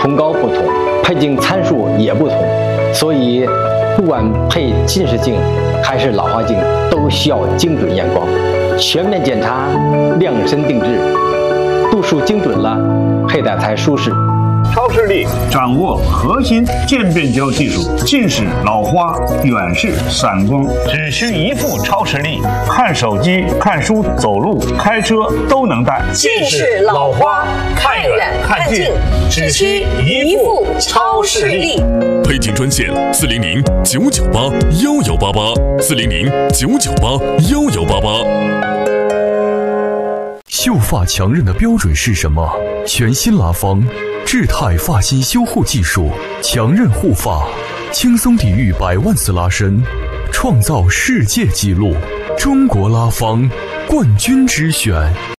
崇高不同，配镜参数也不同，所以不管配近视镜还是老花镜，都需要精准验光，全面检查，量身定制，度数精准了，佩戴才舒适。 超视力掌握核心渐变焦技术，近视、老花、远视、散光，只需一副超视力，看手机、看书、走路、开车都能戴。 近视、老花，看远看近，只需一副超视力。 配镜专线400-998-1188，400-998-1188。 秀发强韧的标准是什么？全新拉芳智泰发型修护技术，强韧护发，轻松抵御100万次拉伸，创造世界纪录。中国拉芳冠军之选。